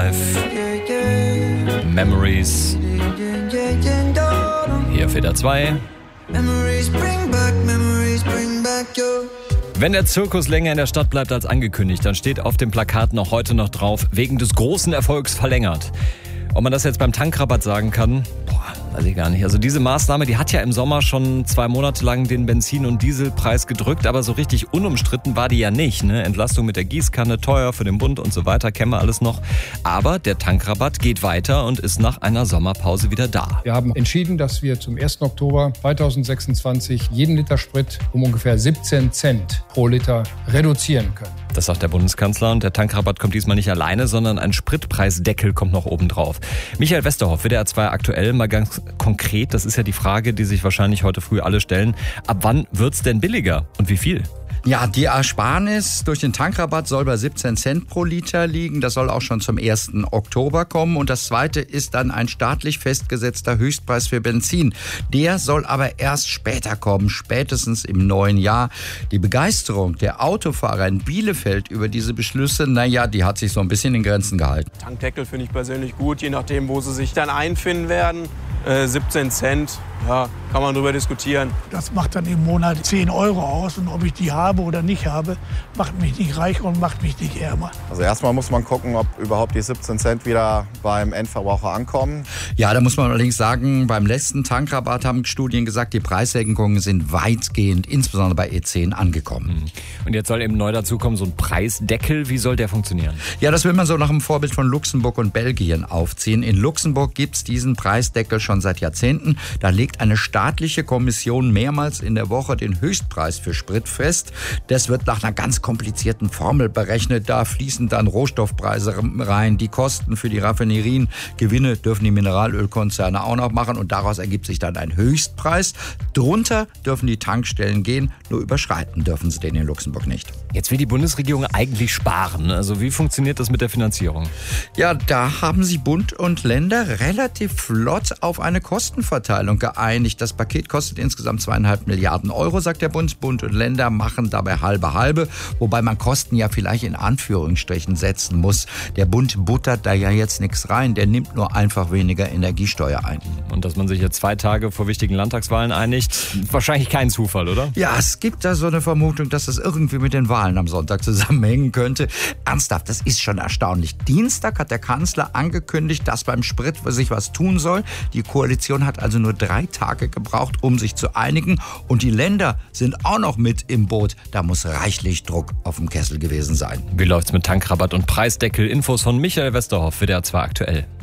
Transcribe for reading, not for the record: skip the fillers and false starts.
5. Memories. Hier auf WDR 2. Wenn der Zirkus länger in der Stadt bleibt als angekündigt, dann steht auf dem Plakat noch heute noch drauf, wegen des großen Erfolgs verlängert. Ob man das jetzt beim Tankrabatt sagen kann, weiß ich gar nicht. Also diese Maßnahme, die hat ja im Sommer schon 2 Monate lang den Benzin- und Dieselpreis gedrückt, aber so richtig unumstritten war die ja nicht. Ne? Entlastung mit der Gießkanne, teuer für den Bund und so weiter, kennen wir alles noch. Aber der Tankrabatt geht weiter und ist nach einer Sommerpause wieder da. Wir haben entschieden, dass wir zum 1. Oktober 2026 jeden Liter Sprit um ungefähr 17 Cent pro Liter reduzieren können. Das sagt der Bundeskanzler und der Tankrabatt kommt diesmal nicht alleine, sondern ein Spritpreisdeckel kommt noch oben drauf. Michael Westerhoff, WDR 2 aktuell, mal ganz konkret, das ist ja die Frage, die sich wahrscheinlich heute früh alle stellen. Ab wann wird's denn billiger und wie viel? Ja, die Ersparnis durch den Tankrabatt soll bei 17 Cent pro Liter liegen. Das soll auch schon zum 1. Oktober kommen. Und das Zweite ist dann ein staatlich festgesetzter Höchstpreis für Benzin. Der soll aber erst später kommen, spätestens im neuen Jahr. Die Begeisterung der Autofahrer in Bielefeld über diese Beschlüsse, die hat sich so ein bisschen in Grenzen gehalten. Tankdeckel finde ich persönlich gut, je nachdem, wo sie sich dann einfinden werden. 17 Cent, ja, kann man drüber diskutieren. Das macht dann im Monat 10 Euro aus und ob ich die habe oder nicht habe, macht mich nicht reicher und macht mich nicht ärmer. Also erstmal muss man gucken, ob überhaupt die 17 Cent wieder beim Endverbraucher ankommen. Ja, da muss man allerdings sagen, beim letzten Tankrabatt haben Studien gesagt, die Preissenkungen sind weitgehend, insbesondere bei E10, angekommen. Und jetzt soll eben neu dazukommen so ein Preisdeckel. Wie soll der funktionieren? Ja, das will man so nach dem Vorbild von Luxemburg und Belgien aufziehen. In Luxemburg gibt's diesen Preisdeckel schon seit Jahrzehnten. Da legt eine staatliche Kommission mehrmals in der Woche den Höchstpreis für Sprit fest. Das wird nach einer ganz komplizierten Formel berechnet. Da fließen dann Rohstoffpreise rein, die Kosten für die Raffinerien. Gewinne dürfen die Mineralölkonzerne auch noch machen und daraus ergibt sich dann ein Höchstpreis. Drunter dürfen die Tankstellen gehen, nur überschreiten dürfen sie den in Luxemburg nicht. Jetzt will die Bundesregierung eigentlich sparen. Also wie funktioniert das mit der Finanzierung? Ja, da haben sich Bund und Länder relativ flott auf eine Kostenverteilung geeinigt. Das Paket kostet insgesamt 2,5 Milliarden Euro, sagt der Bund. Bund und Länder machen dabei halbe, wobei man Kosten ja vielleicht in Anführungsstrichen setzen muss. Der Bund buttert da ja jetzt nichts rein, der nimmt nur einfach weniger Energiesteuer ein. Und dass man sich jetzt 2 Tage vor wichtigen Landtagswahlen einigt, wahrscheinlich kein Zufall, oder? Ja, es gibt da so eine Vermutung, dass das irgendwie mit den Wahlen am Sonntag zusammenhängen könnte. Ernsthaft, das ist schon erstaunlich. Dienstag hat der Kanzler angekündigt, dass beim Sprit sich was tun soll. Die Koalition hat also nur 3 Tage gebraucht, um sich zu einigen. Und die Länder sind auch noch mit im Boot. Da muss reichlich Druck auf dem Kessel gewesen sein. Wie läuft's mit Tankrabatt und Preisdeckel? Infos von Michael Westerhoff, WDR 2 aktuell.